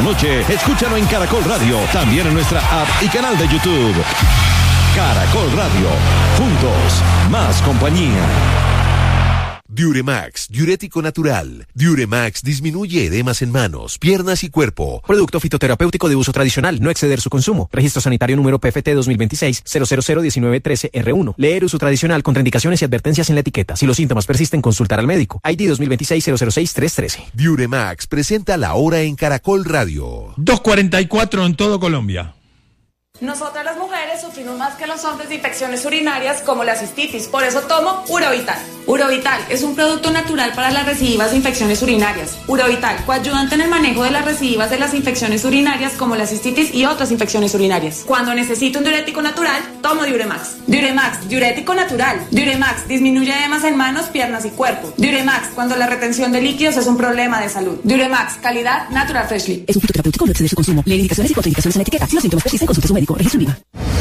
la noche, escúchalo en Caracol Radio, también en nuestra app y canal de YouTube. Caracol Radio, juntos, más compañía. Diuremax, diurético natural. Diuremax disminuye edemas en manos, piernas y cuerpo. Producto fitoterapéutico de uso tradicional, no exceder su consumo. Registro sanitario número PFT 2026-0001913-R1. Leer uso tradicional, contraindicaciones y advertencias en la etiqueta. Si los síntomas persisten, consultar al médico. ID 2026-006-313. Diuremax presenta La Hora en Caracol Radio. 2:44 en todo Colombia. Nosotras las mujeres sufrimos más que los hombres de infecciones urinarias como la cistitis, por eso tomo Urovital. Urovital es un producto natural para las recidivas de infecciones urinarias. Urovital, coayudante en el manejo de las recidivas de las infecciones urinarias como la cistitis y otras infecciones urinarias. Cuando necesito un diurético natural, tomo Diuremax. Diuremax, diurético natural. Diuremax, disminuye edemas en manos, piernas y cuerpo. Diuremax, cuando la retención de líquidos es un problema de salud. Diuremax, calidad Natural Freshly. Es un fitoterapéutico, no exceder su consumo. Lee indicaciones y contraindicaciones en la etiqueta. Si los síntomas persisten, consulte a su médico. Registro IVA.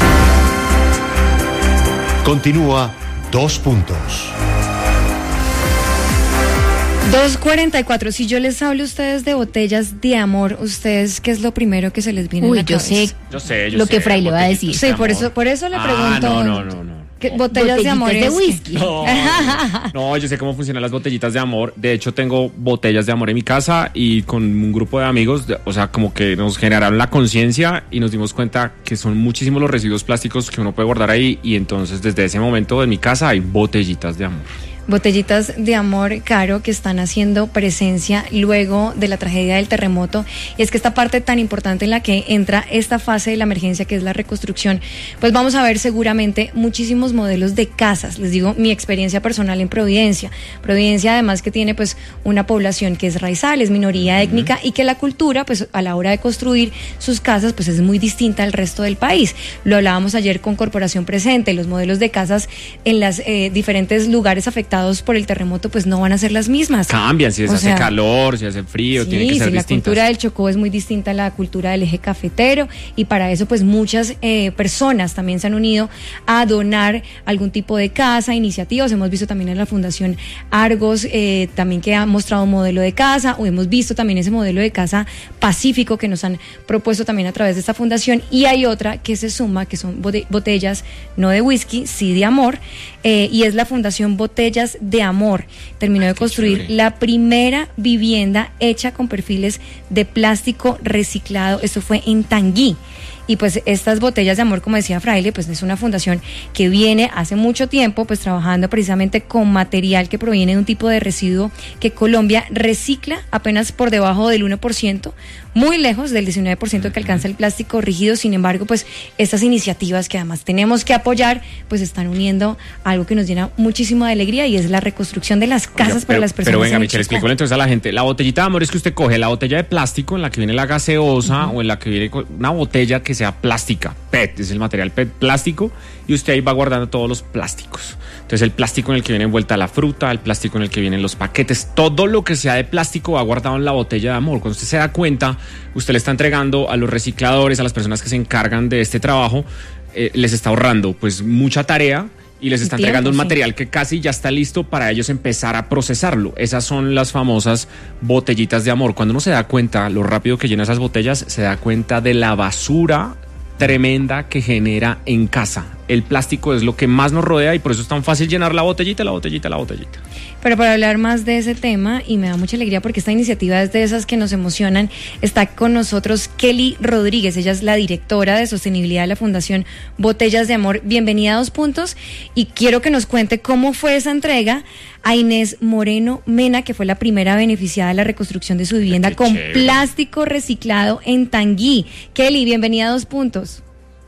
Continúa 2 puntos. 2:44. Si yo les hablo a ustedes de botellas de amor, ¿ustedes qué es lo primero que se les viene a la cabeza? Yo sé lo que Fray le va a decir. Sí, por eso le pregunto. No. Botellas de amor de whisky. No, yo sé cómo funcionan las botellitas de amor. De hecho, tengo botellas de amor en mi casa y con un grupo de amigos, o sea, como que nos generaron la conciencia y nos dimos cuenta que son muchísimos los residuos plásticos que uno puede guardar ahí, y entonces desde ese momento en mi casa hay botellitas de amor. Botellitas de amor, Caro, que están haciendo presencia luego de la tragedia del terremoto. Y es que esta parte tan importante en la que entra esta fase de la emergencia, que es la reconstrucción, pues vamos a ver seguramente muchísimos modelos de casas. Les digo mi experiencia personal en Providencia. Providencia, además, que tiene pues una población que es raizal, es minoría étnica, y que la cultura, pues a la hora de construir sus casas, pues es muy distinta al resto del país. Lo hablábamos ayer con Corporación Presente. Los modelos de casas en las diferentes lugares afectados por el terremoto pues no van a ser las mismas. Cambian, si hace calor, si hace frío, sí, tienen que ser distintas. La cultura del Chocó es muy distinta a la cultura del eje cafetero, y para eso pues muchas personas también se han unido a donar algún tipo de casa, iniciativas. Hemos visto también en la Fundación Argos también que ha mostrado un modelo de casa, o hemos visto también ese modelo de casa pacífico que nos han propuesto también a través de esta fundación, y hay otra que se suma, que son botellas no de whisky, sí de amor, y es la Fundación Botellas de Amor. Terminó de construir la primera vivienda hecha con perfiles de plástico reciclado. Esto fue en Tanguí. Y pues estas botellas de amor, como decía Fraile, pues es una fundación que viene hace mucho tiempo pues trabajando precisamente con material que proviene de un tipo de residuo que Colombia recicla apenas por debajo del 1%, muy lejos del 19% que alcanza el plástico rígido. Sin embargo, pues estas iniciativas que además tenemos que apoyar, pues están uniendo algo que nos llena muchísimo de alegría, y es la reconstrucción de las casas para las personas. Pero venga, Michelle, explícale entonces a la gente. La botellita de amor es que usted coge la botella de plástico en la que viene la gaseosa, o en la que viene una botella que sea plástica, PET, es el material PET, plástico, y usted ahí va guardando todos los plásticos. Entonces el plástico en el que viene envuelta la fruta, el plástico en el que vienen los paquetes, todo lo que sea de plástico va guardado en la botella de amor. Cuando usted se da cuenta, usted le está entregando a los recicladores, a las personas que se encargan de este trabajo, les está ahorrando pues mucha tarea, y les está entregando un material que casi ya está listo para ellos empezar a procesarlo. Esas son las famosas botellitas de amor. Cuando uno se da cuenta lo rápido que llena esas botellas, se da cuenta de la basura tremenda que genera en casa. El plástico es lo que más nos rodea, y por eso es tan fácil llenar la botellita. Pero para hablar más de ese tema, y me da mucha alegría porque esta iniciativa es de esas que nos emocionan, está con nosotros Kelly Rodríguez. Ella es la directora de sostenibilidad de la Fundación Botellas de Amor. Bienvenida a 2 puntos, y quiero que nos cuente cómo fue esa entrega a Inés Moreno Mena, que fue la primera beneficiada de la reconstrucción de su vivienda con plástico reciclado en Tanguí. Kelly, bienvenida a 2 puntos.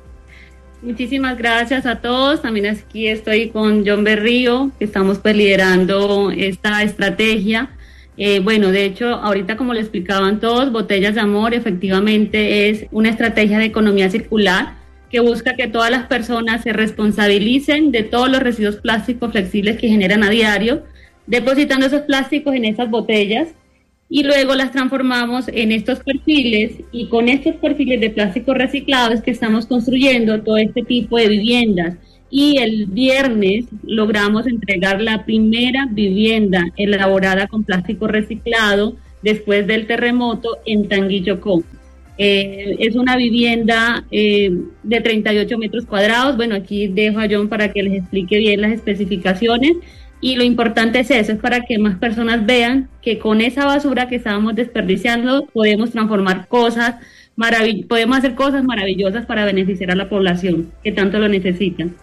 Muchísimas gracias a todos. También aquí estoy con John Berrío, que estamos pues liderando esta estrategia. Bueno, de hecho, ahorita como lo explicaban todos, Botellas de Amor efectivamente es una estrategia de economía circular que busca que todas las personas se responsabilicen de todos los residuos plásticos flexibles que generan a diario, depositando esos plásticos en esas botellas, y luego las transformamos en estos perfiles, y con estos perfiles de plástico reciclado es que estamos construyendo todo este tipo de viviendas. Y el viernes logramos entregar la primera vivienda elaborada con plástico reciclado después del terremoto en Tanguí, Chocó. Es una vivienda de 38 metros cuadrados. Bueno, aquí dejo a John para que les explique bien las especificaciones. Y lo importante es eso, es para que más personas vean que con esa basura que estábamos desperdiciando podemos transformar cosas, podemos hacer cosas maravillosas para beneficiar a la población que tanto lo necesitan.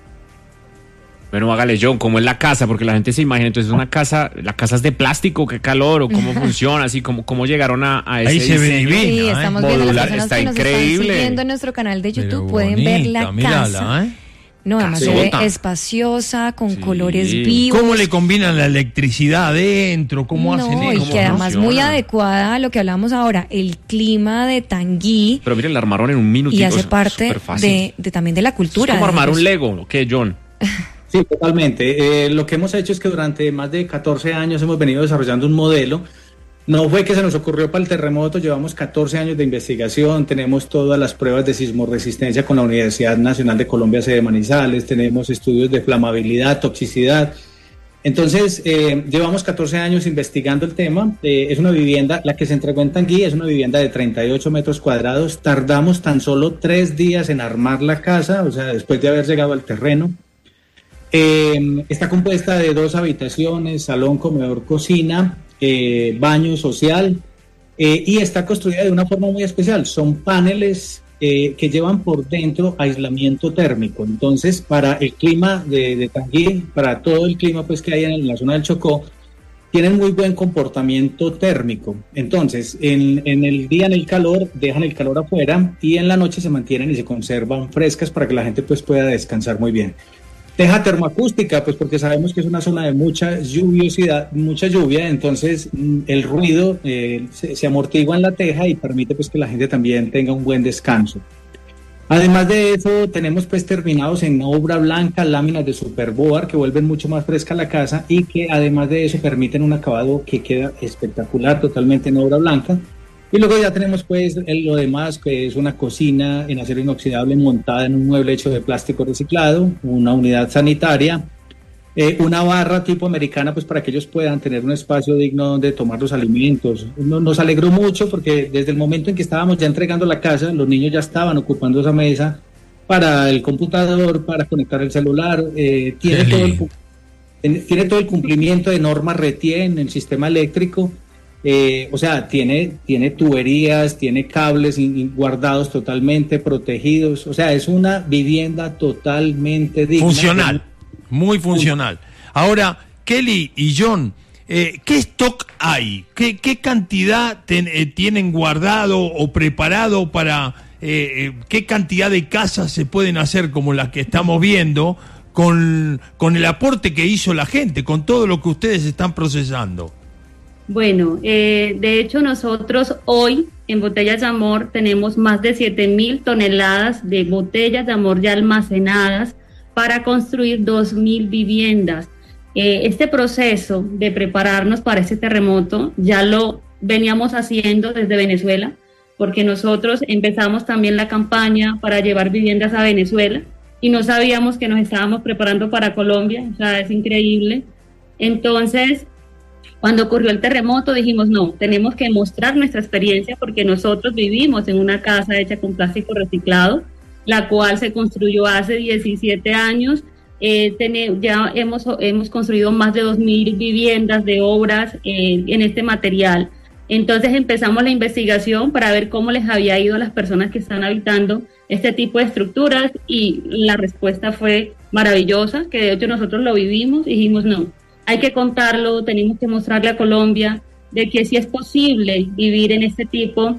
Bueno, hágale, John, ¿cómo es la casa? Porque la gente se imagina, entonces una casa, ¿la casa es de plástico? ¿Qué calor? ¿O cómo funciona? Así, ¿cómo llegaron a ese ahí se ve diseño? divino, Sí, estamos viendo las personas está que nos increíble. están siguiendo en nuestro canal de YouTube, Pero pueden ver la bonita, casa. mírala, No, además se ve Casota. espaciosa, con Sí. colores vivos. ¿Cómo le combinan la electricidad adentro? ¿Cómo hacen No, y eso? que además funciona? muy adecuada a lo que hablamos ahora, el clima de Tanguy, Pero miren, la armaron en un minutito. y hace es parte súper fácil. de también de la cultura. Es como de armar ellos. un Lego, ¿qué, John? Sí, totalmente. Lo que hemos hecho es que durante más de 14 años hemos venido desarrollando un modelo. No fue que se nos ocurrió para el terremoto, llevamos 14 años de investigación, tenemos todas las pruebas de sismoresistencia con la Universidad Nacional de Colombia, sede de Manizales, tenemos estudios de flamabilidad, toxicidad. Entonces, llevamos 14 años investigando el tema. Es una vivienda, la que se entregó en Tanguy, es una vivienda de 38 metros cuadrados. Tardamos tan solo 3 días en armar la casa, o sea, después de haber llegado al terreno. Está compuesta de 2 habitaciones, salón, comedor, cocina, baño social, y está construida de una forma muy especial. Son paneles que llevan por dentro aislamiento térmico. Entonces, para el clima de Tanguy, para todo el clima pues que hay en la zona del Chocó, tienen muy buen comportamiento térmico. Entonces, en el día, en el calor, dejan el calor afuera, y en la noche se mantienen y se conservan frescas para que la gente pues pueda descansar muy bien. Teja termoacústica, pues porque sabemos que es una zona de mucha lluviosidad, mucha lluvia, entonces el ruido se amortigua en la teja y permite pues que la gente también tenga un buen descanso. Además de eso, tenemos pues terminados en obra blanca, láminas de superboard que vuelven mucho más fresca la casa, y que además de eso permiten un acabado que queda espectacular totalmente en obra blanca. Y luego ya tenemos pues lo demás, que es una cocina en acero inoxidable montada en un mueble hecho de plástico reciclado, una unidad sanitaria, una barra tipo americana pues para que ellos puedan tener un espacio digno donde tomar los alimentos. Nos alegró mucho porque desde el momento en que estábamos ya entregando la casa, los niños ya estaban ocupando esa mesa para el computador, para conectar el celular, tiene todo el cumplimiento de normas RETIE en el sistema eléctrico. O sea, tiene tuberías, tiene cables guardados totalmente, protegidos. O sea, es una vivienda totalmente digna. Funcional, muy funcional. Ahora, Kelly y John, ¿qué stock hay? ¿Qué cantidad tienen guardado o preparado para... qué cantidad de casas se pueden hacer como las que estamos viendo con el aporte que hizo la gente, con todo lo que ustedes están procesando? Bueno, de hecho nosotros hoy en Botellas de Amor tenemos más de 7.000 toneladas de botellas de amor ya almacenadas para construir 2.000 viviendas. Este proceso de prepararnos para este terremoto ya lo veníamos haciendo desde Venezuela, porque nosotros empezamos también la campaña para llevar viviendas a Venezuela y no sabíamos que nos estábamos preparando para Colombia. O sea, es increíble. Entonces, cuando ocurrió el terremoto dijimos, no, tenemos que mostrar nuestra experiencia porque nosotros vivimos en una casa hecha con plástico reciclado, la cual se construyó hace 17 años. Ya hemos construido más de 2.000 viviendas de obras en este material. Entonces empezamos la investigación para ver cómo les había ido a las personas que están habitando este tipo de estructuras, y la respuesta fue maravillosa, que de hecho nosotros lo vivimos y dijimos, no, hay que contarlo, tenemos que mostrarle a Colombia de que sí es posible vivir en este tipo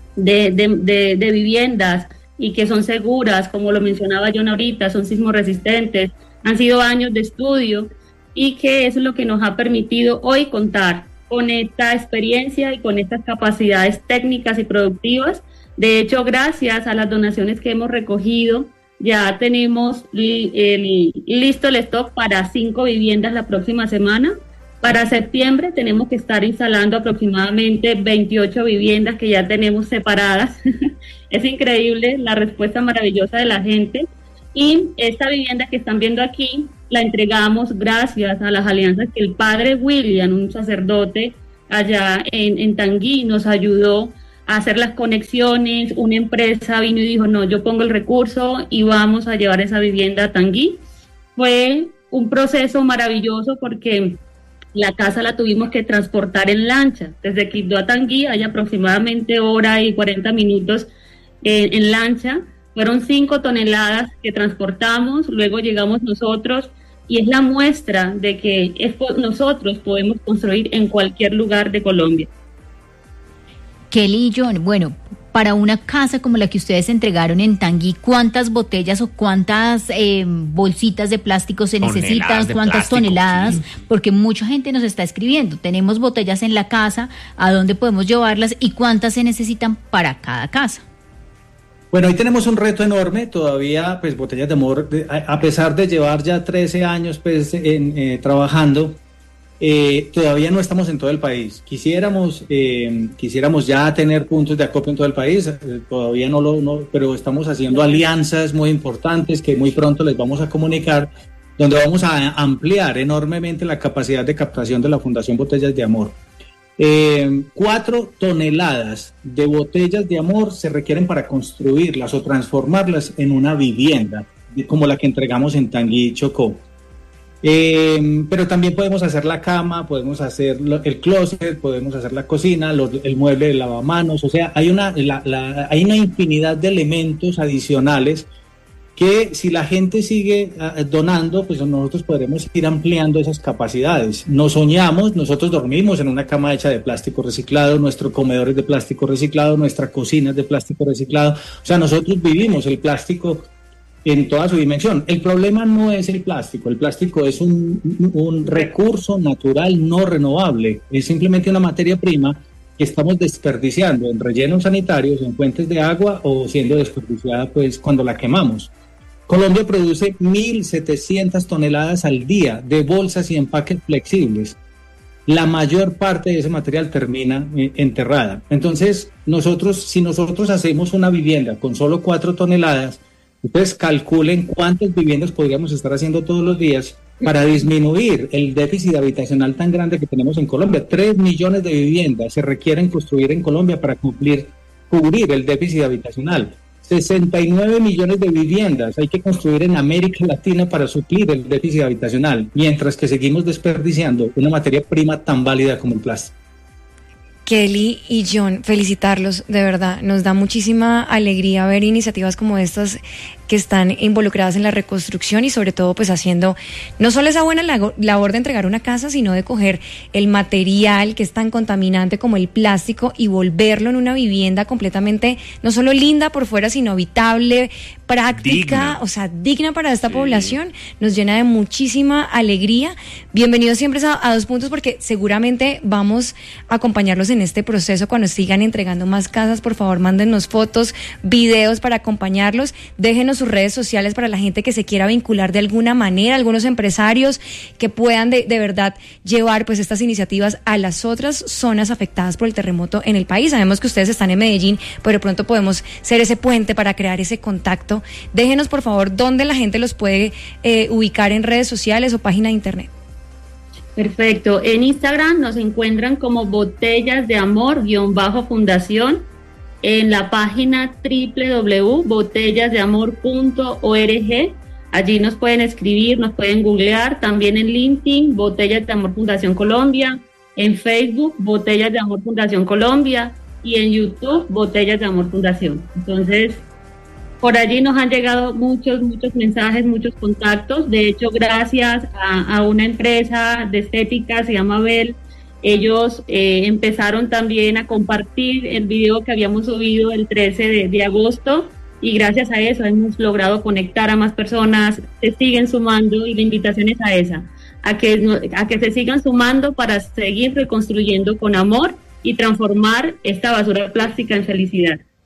de viviendas y que son seguras, como lo mencionaba John ahorita, son sismoresistentes, han sido años de estudio, y que eso es lo que nos ha permitido hoy contar con esta experiencia y con estas capacidades técnicas y productivas. De hecho, gracias a las donaciones que hemos recogido, ya tenemos listo el stock para 5 viviendas la próxima semana. Para septiembre tenemos que estar instalando aproximadamente 28 viviendas que ya tenemos separadas. Es increíble la respuesta maravillosa de la gente. Y esta vivienda que están viendo aquí la entregamos gracias a las alianzas que el padre William, un sacerdote allá en Tanguy, nos ayudó hacer las conexiones. Una empresa vino y dijo, no, yo pongo el recurso y vamos a llevar esa vivienda a Tanguy. Fue un proceso maravilloso porque la casa la tuvimos que transportar en lancha. Desde Quibdó a Tanguy hay aproximadamente 1:40 en lancha. Fueron 5 toneladas que transportamos, luego llegamos nosotros, y es la muestra de que nosotros podemos construir en cualquier lugar de Colombia. Kelly y John, bueno, para una casa como la que ustedes entregaron en Tanguy, ¿cuántas botellas o cuántas bolsitas de plástico se necesitan? ¿Cuántas toneladas? Sí. Porque mucha gente nos está escribiendo. Tenemos botellas en la casa, ¿a dónde podemos llevarlas y cuántas se necesitan para cada casa? Bueno, hoy tenemos un reto enorme, todavía pues Botellas de Amor, a pesar de llevar ya 13 años pues trabajando, todavía no estamos en todo el país. Quisiéramos ya tener puntos de acopio en todo el país, todavía no, pero estamos haciendo alianzas muy importantes que muy pronto les vamos a comunicar, donde vamos a ampliar enormemente la capacidad de captación de la Fundación Botellas de Amor. 4 toneladas de botellas de amor se requieren para construirlas o transformarlas en una vivienda, como la que entregamos en Tanguy, Chocó. Pero también podemos hacer la cama, podemos hacer el closet, podemos hacer la cocina, el mueble de lavamanos, o sea, hay una infinidad de elementos adicionales que si la gente sigue donando, pues nosotros podremos ir ampliando esas capacidades. Nosotros dormimos en una cama hecha de plástico reciclado, nuestro comedor es de plástico reciclado, nuestra cocina es de plástico reciclado, o sea, nosotros vivimos el plástico en toda su dimensión. El problema no es el plástico es un recurso natural no renovable, es simplemente una materia prima que estamos desperdiciando en rellenos sanitarios, en fuentes de agua o siendo desperdiciada pues cuando la quemamos. Colombia produce 1.700 toneladas al día de bolsas y empaques flexibles. La mayor parte de ese material termina enterrada. Entonces, si nosotros hacemos una vivienda con solo 4 toneladas, ustedes calculen cuántas viviendas podríamos estar haciendo todos los días para disminuir el déficit habitacional tan grande que tenemos en Colombia. 3 millones de viviendas se requieren construir en Colombia para cubrir el déficit habitacional. 69 millones de viviendas hay que construir en América Latina para suplir el déficit habitacional, mientras que seguimos desperdiciando una materia prima tan válida como el plástico. Kelly y John, felicitarlos, de verdad, nos da muchísima alegría ver iniciativas como estas que están involucradas en la reconstrucción y sobre todo pues haciendo no solo esa buena labor de entregar una casa, sino de coger el material que es tan contaminante como el plástico y volverlo en una vivienda completamente, no solo linda por fuera, sino habitable, práctica, digna para esta población. Nos llena de muchísima alegría. Bienvenidos siempre a 2 Puntos, porque seguramente vamos a acompañarlos en este proceso cuando sigan entregando más casas. Por favor, mándennos fotos, videos para acompañarlos, déjenos sus redes sociales para la gente que se quiera vincular de alguna manera, algunos empresarios que puedan de verdad llevar pues estas iniciativas a las otras zonas afectadas por el terremoto en el país. Sabemos que ustedes están en Medellín, pero pronto podemos ser ese puente para crear ese contacto. Déjenos por favor dónde la gente los puede ubicar en redes sociales o página de internet. Perfecto, en Instagram nos encuentran como Botellas de Amor_Fundación, en la página www.botellasdeamor.org. Allí nos pueden escribir, nos pueden googlear, también en LinkedIn, Botellas de Amor Fundación Colombia, en Facebook, Botellas de Amor Fundación Colombia, y en YouTube, Botellas de Amor Fundación. Entonces, por allí nos han llegado muchos mensajes, muchos contactos. De hecho, gracias a una empresa de estética, se llama Bell, ellos empezaron también a compartir el video que habíamos subido el 13 de agosto, y gracias a eso hemos logrado conectar a más personas. Se siguen sumando y la invitación es a esa, a que se sigan sumando para seguir reconstruyendo con amor y transformar esta basura plástica en felicidad.